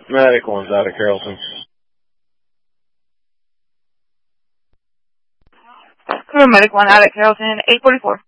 Medic 1's out of Carrollton. Medic 1 out at Carrollton, 844.